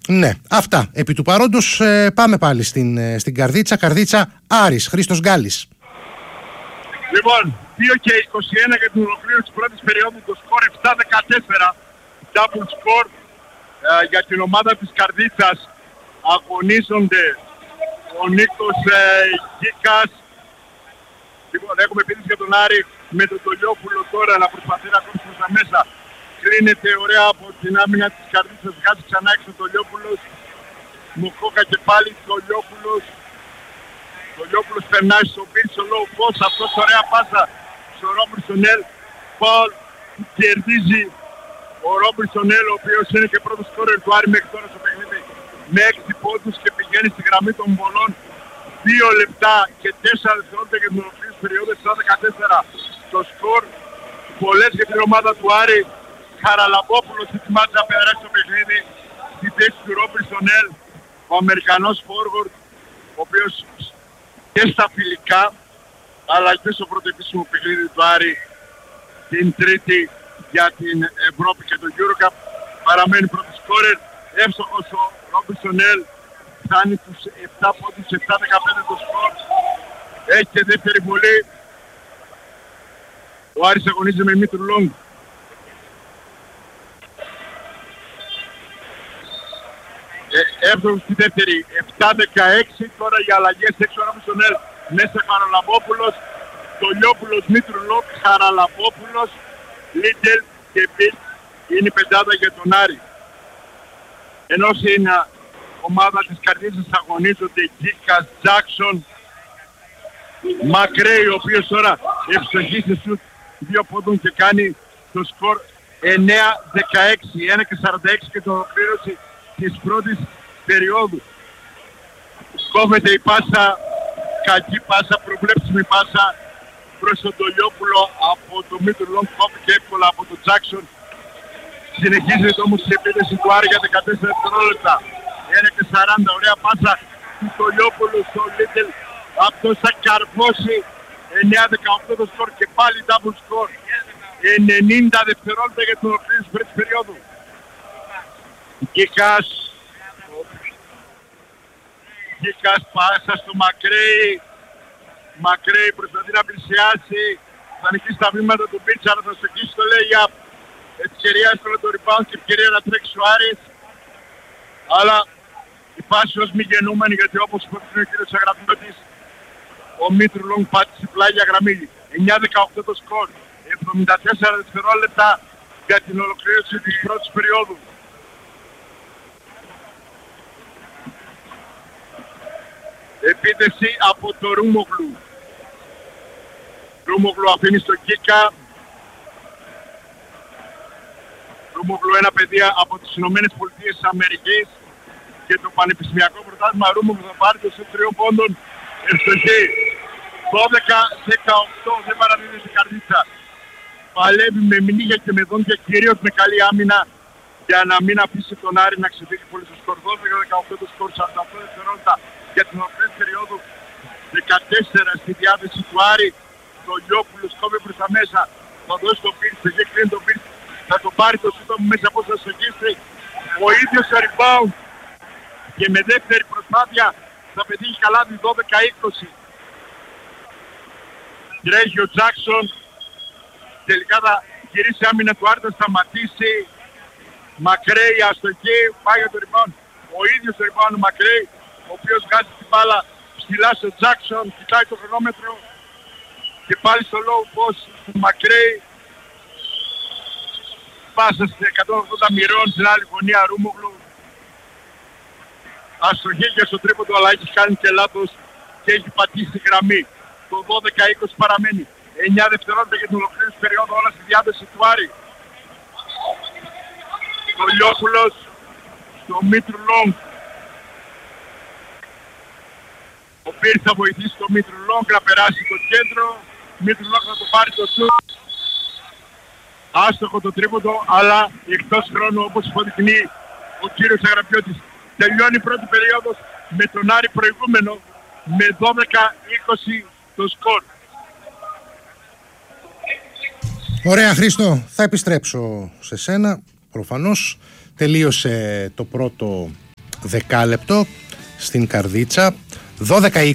Ναι, αυτά. Επί του παρόντος πάμε πάλι στην Καρδίτσα. Καρδίτσα Άρης, Χρήστος Γκάλης. Λοιπόν, 2:21 για την ολοκλήρωση της πρώτης περίοδου, το σκορ 7-14. Double score για την ομάδα της Καρδίτσας. Αγωνίζονται ο Νίκος Γκίκας. Λοιπόν, έχουμε επίθεση για τον Άρη με τον Τολιόπουλο τώρα να προσπαθεί να κόψει προς τα μέσα. Κρίνεται ωραία από την άμυνα της Καρδίτσας. Βγάζει ξανά έξω ο Τολιόπουλος. Μουκόκα και πάλι Τολιόπουλος. Τολιόπουλος περνάει στο πίσω low post. Αυτός ωραία πάσα στο Ρόμπερσον-Ελ. Paul κερδίζει ο Ρόμπερσον-Ελ, ο οποίος είναι και πρώτος σκόρερ του Άρη μέχρι τώρα στο παιχνίδι με 6 πόντους και πηγαίνει στη γραμμή των βολών. 2 λεπτά και 4 δευτερόλεπτα για την ολοκλήρωση περίοδου, 7-14 το σκορ. Πολλές για την ομάδα του Άρη. Χαραλαμπόπουλος ετοιμάζει να περάσει το παιχνίδι στη θέση του Ρόμπερσον-Ελ, ο Αμερικανός forward, ο οποίος και στα φιλικά αλλά και στο πρώτο επίσημο παιχνίδι του Άρη την Τρίτη για την Ευρώπη και το EuroCup παραμένει πρώτος σκόρερ. Εύστοχος ο Ρόμπερσον-Ελ, φτάνει στους 7 πόντους, 7-15 το σκορ. Έχει και δεύτερη βολή. Ο Άρης αγωνίζει με Μήτρου Λόγκ. Εύστοχος στη δεύτερη, 7-16. Τώρα οι αλλαγές έξω ο Ρόμπερσον-Ελ, μέσα Χαραλαμπόπουλος, Τολιόπουλος, Μήτρου Λόγκ, Χαραλαμπόπουλος, Λίτελ και Μπιλ είναι η πεντάδα για τον Άρη. Ενώ στην ομάδα της Καρδίτσας αγωνίζονται Γκίκας, Τζάκσον, Μακρέι, ο οποίος τώρα ευστοχεί σε σουτ 2 πόντων και κάνει το σκορ 9-16, 1-46 και το ολοκλήρωση της πρώτης περίοδου. Κόβεται η πάσα, κακή πάσα, προβλέψιμη πάσα προς τον Τολιόπουλο από το Μήτρου Λόγκ, κόβεται εύκολα από τον Τζάκσον. Συνεχίζεται όμως η επίθεση του Άρη για 14 δευτερόλεπτα. 1-40, ωραία πάσα του Τολιόπουλου στο Λίτελ. Αυτός θα καρφώσει 9-18 το σκορ και πάλι double score. 90 δευτερόλεπτα για την ολοκλήρωση της πρώτης περίοδου. Γκίκας πάσα στο Μακρέι. Μακρέι προσπαθεί να πλησιάσει. Θα νικήσει τα βήματα του Μπίτσα, αλλά θα στοχίσει το lay-up. Ευκαιρία εύκολα το rebound και ευκαιρία να τρέξει ο Άρης. Αλλά η πάση ως μη γεννούμενη, γιατί όπως υπόθηκε ο κύριος Αγραφιώτης, ο Μήτρου Λόγκ πάτησε πλάγια γραμμή. 9-18 το σκορ. 74 δευτερόλεπτα για την ολοκλήρωση της πρώτης περίοδου. Επίθεση από το Ρούμογλου. Ρούμογλου αφήνει στο Γκίκα. Ρούμογλου, ένα παιδί από τις Ηνωμένες Πολιτείες της Αμερικής και το πανεπιστημιακό πρωτάθλημα. Ρούμογλου θα πάρει το σε 3 πόντων. Ευστοχή. 12-18, δεν παραδίδει η Καρδίτσα. Παλεύει με μνήγια και με δόντια, κυρίως με καλή άμυνα, για να μην αφήσει τον Άρη να ξεφύγει πολύ στο σκορ. 12-18 το σκορ, 48 δευτερόλεπτα για την ολοκλήρωση περίοδου. 14 στη διάθεση του Άρη. Το Λιόπουλος κόβει προς τα μέσα. Θα δώσει τον Πίρς, θα κλείνει τον Πίρς. Θα το πάρει το σούτο μου μέσα από όσο θα σογγίσει. Ο ίδιος ο rebound. Και με δεύτερη προσπάθεια θα πετύχει καλάδι 12-20. Τρέχει ο Τζάκσον. Τελικά θα γυρίσει άμυνα του Άρη, θα σταματήσει. Μακρέι αστοχή, πάει για το rebound. Ο ίδιος ο rebound ο Μακρέι, ο οποίος βγάζει την μπάλα ψηλά στο Τζάκσον, κοιτάει το χρονόμετρο και πάλι στο low post του Μακρέι. Πάσα στις 180 μοιρών στην άλλη γωνία Ρούμογλου. Αστοχή και στο τρίποντο, αλλά έχει κάνει και λάθος και έχει πατήσει τη γραμμή. Το 12-20 παραμένει. 9 δευτερόλεπτα για την ολοκλήρωση περίοδου, όλα στη διάθεση του Άρη. Το Λιόπουλος στο Μήτρου Λόγκ. Ο Πίρς θα βοηθήσει το Μήτρου Λόγκ να περάσει το κέντρο. Μήτρου Λόγκ θα το πάρει το σουτ. Άστοχο το τρίποντο, αλλά εκτός χρόνου, όπως υποδεικνύει ο κύριος Αγραφιώτης. Τελειώνει η πρώτη περίοδος με τον Άρη προηγούμενο με 12-20 το σκορ. Ωραία Χρήστο, θα επιστρέψω σε σένα. Προφανώς τελείωσε το πρώτο δεκάλεπτο στην Καρδίτσα. 12-20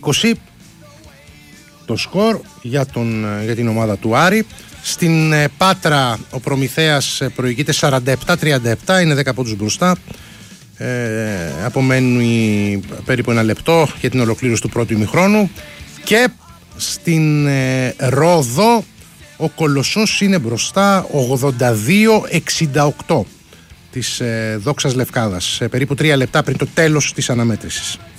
το σκορ για την ομάδα του Άρη. Στην Πάτρα ο Προμηθέας προηγείται 47-37, είναι 10 πόντους μπροστά. Απομένει περίπου ένα λεπτό για την ολοκλήρωση του πρώτου ημιχρόνου. Και στην Ρόδο ο Κολοσσός είναι μπροστά 82-68 της Δόξας Λευκάδας, περίπου 3 λεπτά πριν το τέλος της αναμέτρησης.